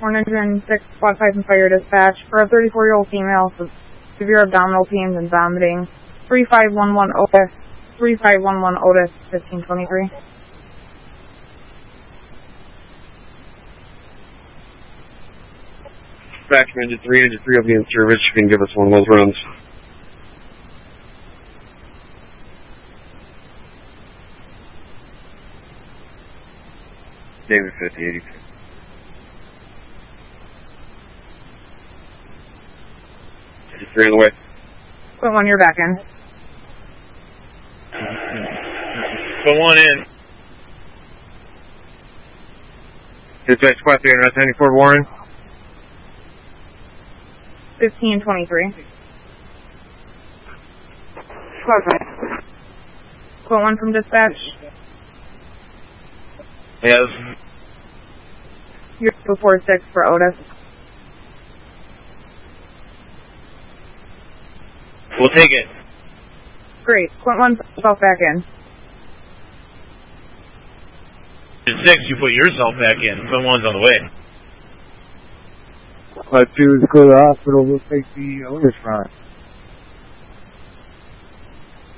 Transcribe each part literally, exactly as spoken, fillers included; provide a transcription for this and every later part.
one oh six Squad five and Fire Dispatch for a thirty-four-year-old female with severe abdominal pains and vomiting. three five one one Otis, three five one one Otis, fifteen twenty-three. Dispatch engine three, engine three will be in service. You can give us one of those runs. David fifty eighty-two. Engine three on the way. Put one, you're back in. Put one in. Dispatch Squad three on Route ninety-four, Warren. fifteen twenty-three. Squad five. Quote one from dispatch. Yes. You're before six for Otis. We'll take it. Great. Quint one, put yourself back in. At six, you put yourself back in. Quint one's on the way. Squad two is go to the hospital. We'll take the Otis run.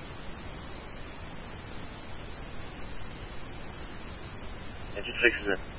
Engine six is in.